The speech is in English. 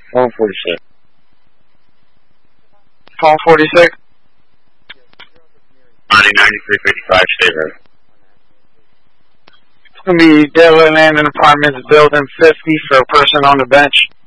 Phone 46. Phone 46. 9355 State Road. It's going to be Dylan in Apartments Building 50 for a person on the bench.